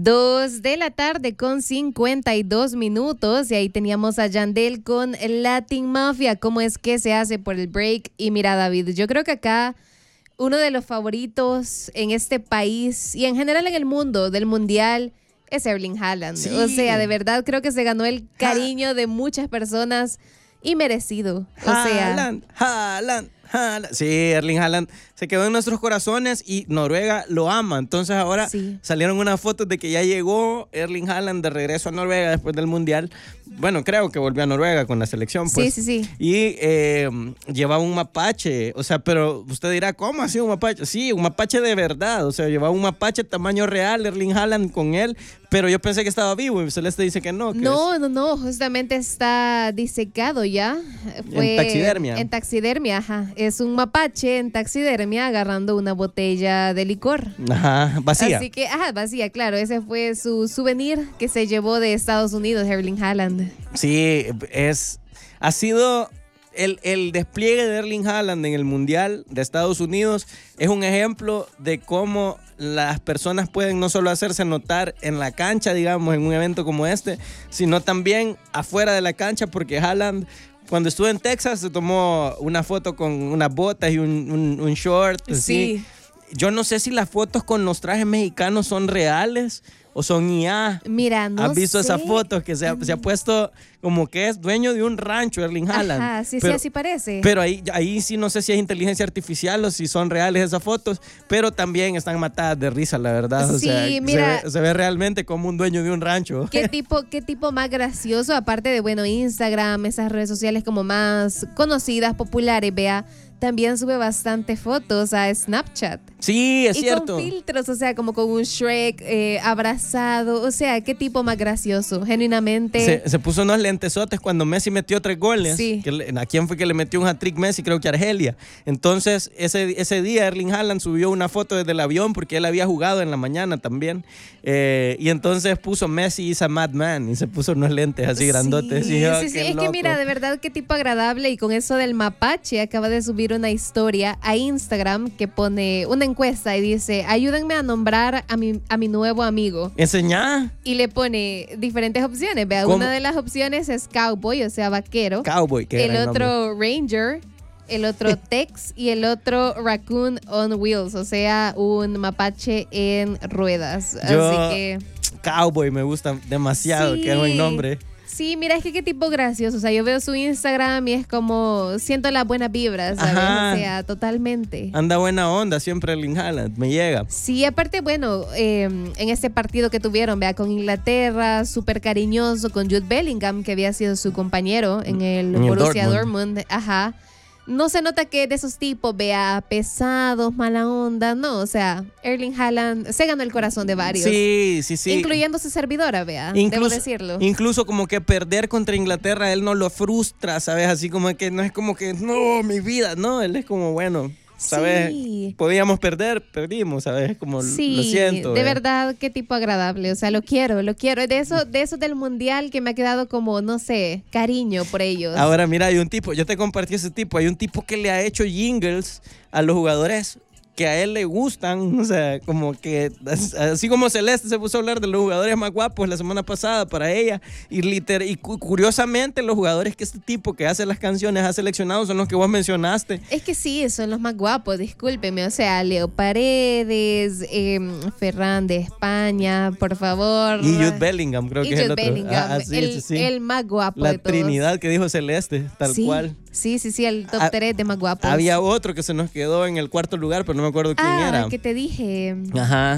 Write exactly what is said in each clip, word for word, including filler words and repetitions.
Dos de la tarde con cincuenta y dos minutos y ahí teníamos a Yandel con Latin Mafia. ¿Cómo es que se hace por el break? Y mira, David, yo creo que acá uno de los favoritos en este país y en general en el mundo del mundial es Erling Haaland. Sí. O sea, de verdad creo que se ganó el cariño de muchas personas y merecido. O sea, Haaland, Haaland. Haaland. Sí, Erling Haaland se quedó en nuestros corazones y Noruega lo ama. Entonces ahora sí. salieron unas fotos de que ya llegó Erling Haaland de regreso a Noruega después del Mundial. Bueno, creo que volvió a Noruega con la selección, pues. Sí, sí, sí. Y eh, llevaba un mapache. O sea, pero usted dirá, ¿cómo ha sido un mapache? Sí, un mapache de verdad. O sea, llevaba un mapache tamaño real, Erling Haaland con él. Pero yo pensé que estaba vivo y Celeste dice que no. Que no, es... no, no. Justamente está disecado ya. Fue en taxidermia. En taxidermia, ajá. Es un mapache en taxidermia agarrando una botella de licor. Ajá, vacía. Así que, ajá, vacía, claro. Ese fue su souvenir que se llevó de Estados Unidos, Erling Haaland. Sí, es, ha sido el, el despliegue de Erling Haaland en el Mundial de Estados Unidos. Es un ejemplo de cómo las personas pueden no solo hacerse notar en la cancha, digamos, en un evento como este, sino también afuera de la cancha, porque Haaland, cuando estuvo en Texas, se tomó una foto con unas botas y un, un, un short. Así. Sí. Yo no sé si las fotos con los trajes mexicanos son reales o son I A. Mira, no ¿Has visto sé? esas fotos que se ha, se ha puesto como que es dueño de un rancho, Erling Haaland? Ajá, sí, pero, sí, así parece. Pero ahí, ahí sí no sé si es inteligencia artificial o si son reales esas fotos, pero también están matadas de risa, la verdad. O sí, sea, mira, se ve, se ve realmente como un dueño de un rancho. ¿Qué tipo, qué tipo más gracioso? Aparte de, bueno, Instagram, esas redes sociales como más conocidas, populares, vea, también sube bastante fotos a Snapchat. Sí, es y cierto. Y con filtros, o sea, como con un Shrek eh, abrazado. O sea, qué tipo más gracioso, genuinamente. Se, se puso unos lentesotes cuando Messi metió tres goles. Sí. Que le, ¿A quién fue que le metió un hat-trick Messi? Creo que a Argelia. Entonces, ese, ese día Erling Haaland subió una foto desde el avión porque él había jugado en la mañana también. Eh, y entonces puso Messi is a madman y se puso unos lentes así grandotes. Sí, y yo, sí, sí. qué Es loco. que mira, de verdad, qué tipo agradable. Y con eso del mapache, acaba de subir una historia a Instagram que pone una encuesta y dice, ayúdenme a nombrar a mi, a mi nuevo amigo. ¿Enseñá? Y le pone diferentes opciones. Vea, ¿Cómo? Una de las opciones es cowboy, o sea, vaquero. Cowboy, qué El gran otro nombre. ranger, el otro tex y el otro raccoon on wheels, o sea, un mapache en ruedas. Yo, Así que... Cowboy me gusta demasiado, Sí. qué buen nombre. Sí, mira, es que qué tipo gracioso. O sea, yo veo su Instagram y es como, siento las buenas vibras, ¿sabes? Ajá. O sea, totalmente. Anda buena onda siempre Erling Haaland, me llega. Sí, aparte, bueno, eh, en este partido que tuvieron, vea, con Inglaterra, súper cariñoso, con Jude Bellingham, que había sido su compañero en el En el Borussia Dortmund. Dortmund. Ajá. No se nota que de esos tipos, vea, pesados, mala onda, no, o sea, Erling Haaland se ganó el corazón de varios. Sí, sí, sí. Incluyendo su servidora, vea, Incluso, debo decirlo. Incluso como que perder contra Inglaterra, él no lo frustra, ¿sabes? Así como que no es como que, no, mi vida, no, él es como, bueno, ¿sabes? Sí. Podíamos perder, perdimos, ¿sabes? Como Sí, lo siento. de eh. verdad, qué tipo agradable, o sea, lo quiero, lo quiero. De eso, de eso del mundial que me ha quedado como, no sé, cariño por ellos. Ahora, mira, hay un tipo, yo te compartí ese tipo, hay un tipo que le ha hecho jingles a los jugadores que a él le gustan, o sea, como que, así como Celeste se puso a hablar de los jugadores más guapos la semana pasada para ella, y, liter, y cu- curiosamente los jugadores que este tipo que hace las canciones ha seleccionado son los que vos mencionaste. Es que sí, son los más guapos, discúlpeme, o sea, Leo Paredes, eh, Ferran de España, por favor. Y Jude Bellingham, creo Y que es el Jude otro. Bellingham, Ah, sí, el, sí, sí. el más guapo La de todos. Trinidad que dijo Celeste, tal sí, cual. Sí, sí, sí, el top Ah, tres de más guapos. Había otro que se nos quedó en el cuarto lugar, pero no me acuerdo quién ah, era. que te dije. Ajá.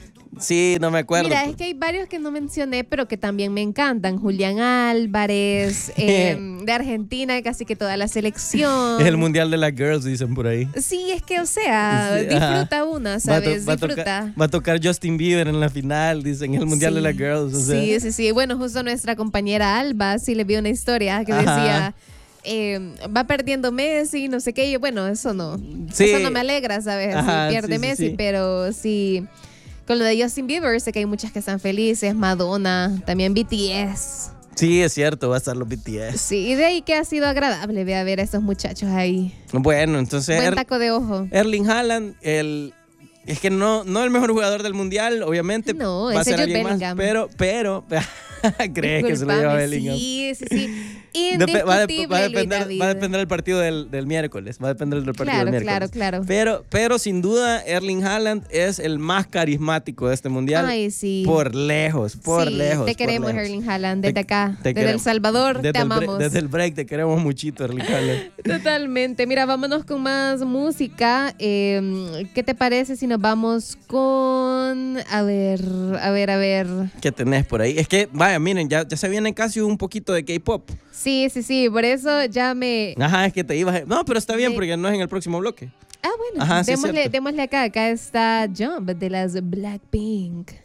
Sí, no me acuerdo. Mira, es que hay varios que no mencioné, pero que también me encantan. Julián Álvarez, eh, de Argentina, casi que toda la selección. Es el mundial de las girls, dicen por ahí. Sí, es que, o sea, Sí, disfruta ajá. una, Va a, ¿sabes? to- va a Disfruta. tocar, va a tocar Justin Bieber en la final, dicen, el mundial Sí. de las girls. O sea. Sí, sí, sí. Bueno, justo nuestra compañera Alba, sí le vi una historia que Ajá. decía... Eh, va perdiendo Messi, no sé qué. Y yo, bueno, eso no. Sí. Eso no me alegra, ¿sabes? Ajá, si pierde sí, sí, Messi, sí. pero sí. Con lo de Justin Bieber, sé que hay muchas que están felices. Madonna, también B T S. Sí, es cierto, va a estar los B T S. Sí, y de ahí que ha sido agradable ve, a ver a estos muchachos ahí. Bueno, entonces Buen Er- taco de ojo. Erling Haaland, el es que no, no el mejor jugador del mundial, obviamente. No, va a ese ser es alguien más, Bellingham. pero, pero, ¿crees que se lo lleva Bellingham? Sí, sí, sí. Dep- va, a dep- Indiscutible, va a Luis depender, David. va a depender del partido del, del miércoles. Va a depender del partido Claro, del miércoles. claro, claro. Pero, pero sin duda, Erling Haaland es el más carismático de este mundial. Ay, sí. Por lejos, por Sí, lejos. te por queremos, lejos. Erling Haaland, desde Te- acá, te desde queremos. El Salvador, Desde te el bre- amamos. desde el break te queremos muchito, Erling Haaland. Totalmente. Mira, vámonos con más música. Eh, ¿Qué te parece si nos vamos con... A ver, a ver, a ver. ¿Qué tenés por ahí? Es que, vaya, miren, ya, ya se viene casi un poquito de K-pop. Sí, sí, sí, por eso ya me... Ajá, es que te ibas. a- No, pero está bien Me- porque no es en el próximo bloque. Ah, bueno, Ajá, sí, es démosle, cierto. démosle acá. Acá está Jump de las Blackpink.